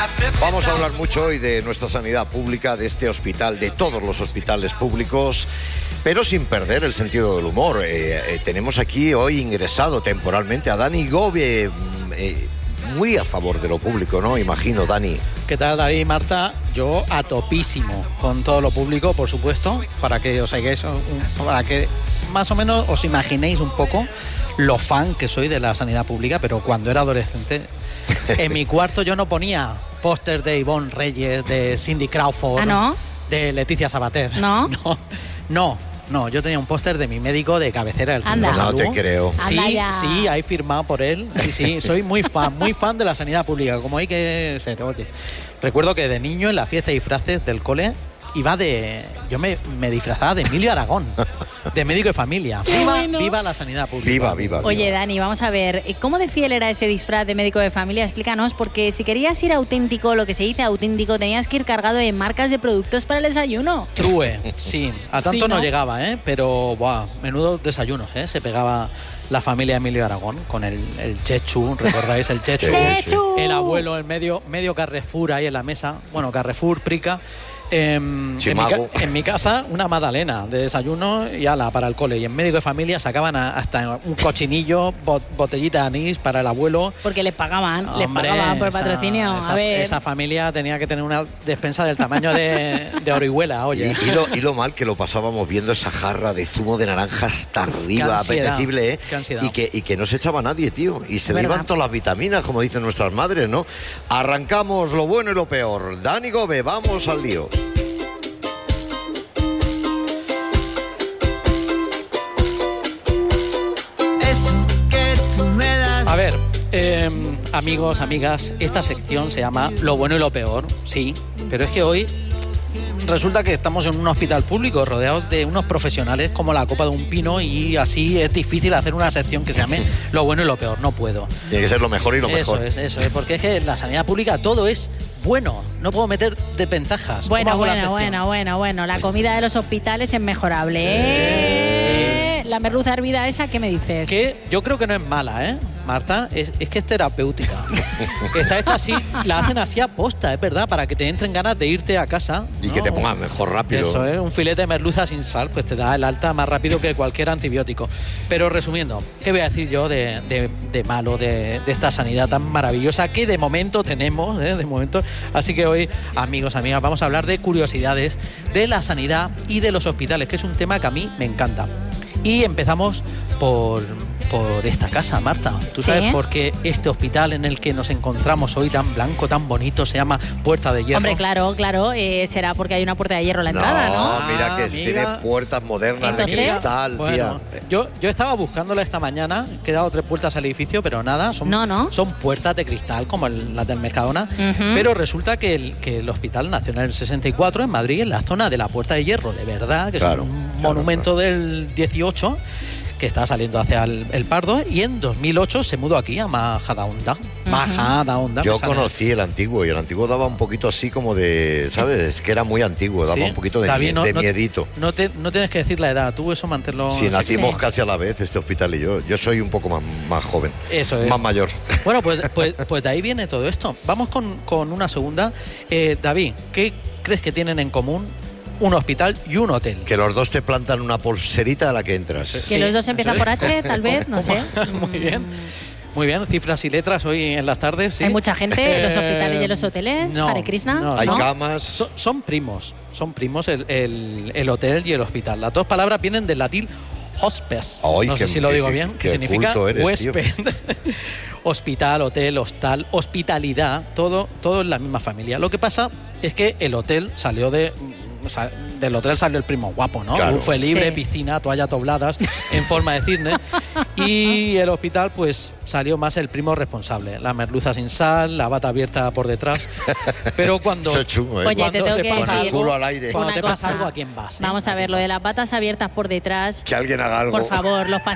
Vamos a hablar mucho hoy de nuestra sanidad pública, de este hospital, de todos los hospitales públicos, pero sin perder el sentido del humor. Tenemos aquí hoy ingresado temporalmente a Dani Gove, muy a favor de lo público, ¿no? Imagino, Dani. ¿Qué tal, David y Marta? Yo a topísimo con todo lo público, por supuesto, para que os hagáis, para que más o menos os imaginéis un poco lo fan que soy de la sanidad pública, pero cuando era adolescente, en mi cuarto yo no ponía pósters de Ivonne Reyes, de Cindy Crawford, ¿no? de Leticia Sabater. ¿No? No, yo tenía un póster de mi médico de cabecera del centro de No salud. te creo. Sí, ahí firmado por él. Sí, soy muy fan de la sanidad pública, como hay que ser. Oye, recuerdo que de niño en la fiesta de disfraces del cole yo me disfrazaba de Emilio Aragón, de médico de familia. Viva la sanidad pública. Viva. Oye, Dani, vamos a ver, ¿cómo de fiel era ese disfraz de médico de familia? Explícanos, porque si querías ir auténtico, lo que se dice auténtico, tenías que ir cargado de marcas de productos para el desayuno. True, sí. A tanto Sí, no llegaba, pero menudos desayunos, se pegaba la familia Emilio Aragón con el Chechu, ¿recordáis el Chechu? ¡Chechu! El abuelo, el medio Carrefour ahí en la mesa. Bueno, Carrefour, Prica. En mi casa, una magdalena de desayuno y ala para el cole. Y en médico de familia sacaban hasta un cochinillo, botellita de anís para el abuelo. Porque les pagaban por el patrocinio. Esa familia tenía que tener una despensa del tamaño de Orihuela, oye. Y lo mal que lo pasábamos viendo esa jarra de zumo de naranja hasta arriba, apetecible, Qué ansiedad. Y que no se echaba nadie, tío. Y se le iban todas las vitaminas, como dicen nuestras madres, ¿no? Arrancamos lo bueno y lo peor. Dani Gove, vamos al lío. A ver, amigos, amigas, esta sección se llama Lo bueno y lo peor, sí, pero es que hoy resulta que estamos en un hospital público rodeados de unos profesionales como la copa de un pino y así es difícil hacer una sección que se llame Lo bueno y lo peor, no puedo. Tiene que ser lo mejor y lo mejor. Eso es, porque es que en la sanidad pública todo es bueno, no puedo meter desventajas. Bueno, la comida de los hospitales es mejorable, La merluza hervida esa, ¿qué me dices? Que yo creo que no es mala, Marta, es que es terapéutica. Está hecha así, la hacen así aposta, es verdad, para que te entren ganas de irte a casa. Y que te pongas mejor rápido. Eso es, un filete de merluza sin sal, pues te da el alta más rápido que cualquier antibiótico. Pero resumiendo, ¿qué voy a decir yo de malo de esta sanidad tan maravillosa que de momento tenemos, de momento? Así que hoy, amigos, amigas, vamos a hablar de curiosidades de la sanidad y de los hospitales, que es un tema que a mí me encanta. Y empezamos por esta casa, Marta. ¿Tú sabes por qué este hospital en el que nos encontramos hoy tan blanco, tan bonito, se llama Puerta de Hierro? Hombre, claro, será porque hay una puerta de hierro en la entrada, ¿no? Mira que tiene puertas modernas. Entonces, de cristal, bueno, tía. Yo estaba buscándola esta mañana, he dado 3 puertas al edificio, pero nada, son puertas de cristal como las del Mercadona, pero resulta que el Hospital nació en el 64 en Madrid, en la zona de la Puerta de Hierro, de verdad, que es un monumento del 18, que está saliendo hacia el Pardo, y en 2008 se mudó aquí a Majadahonda. Yo conocí el antiguo, y el antiguo daba un poquito así como de, ¿sabes? Es que era muy antiguo, daba un poquito de miedito. No tienes que decir la edad, tú eso mantenerlo... Sí, nacimos casi a la vez, este hospital y yo. Yo soy un poco más joven. Eso es. Más mayor. Bueno, pues de ahí viene todo esto. Vamos con una segunda. David, ¿qué crees que tienen en común un hospital y un hotel? Que los dos te plantan una pulserita a la que entras. Que los dos empiezan por H, tal vez, no sé. Muy bien, cifras y letras hoy en las tardes. Sí. Hay mucha gente en los hospitales y en los hoteles. Hare Krishna. Hay camas. Son primos el hotel y el hospital. Las dos palabras vienen del latín hospes. No sé si lo digo bien. Que significa huésped. Hospital, hotel, hostal, hospitalidad, todo en la misma familia. Lo que pasa es que el hotel salió del hotel salió el primo guapo, ¿no? Claro. Fue libre, piscina, toallas dobladas en forma de cisne. Y el hospital, pues, salió más el primo responsable. La merluza sin sal, la bata abierta por detrás. Pero cuando... Eso es chungo, Oye, te tengo que decir... Con el culo al aire. Cuando te pasa algo, ¿a quién vas? Vamos a ver, lo de las batas abiertas por detrás... Que alguien haga algo. Por favor, los